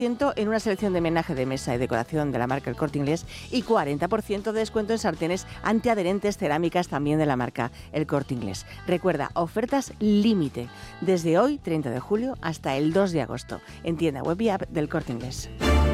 en una selección de menaje de mesa y decoración de la marca El Corte Inglés y 40% de descuento en sartenes antiadherentes cerámicas también de la marca El Corte Inglés. Recuerda, ofertas límite desde hoy, 30 de julio, hasta el 2 de agosto en tienda web y app del Corte Inglés.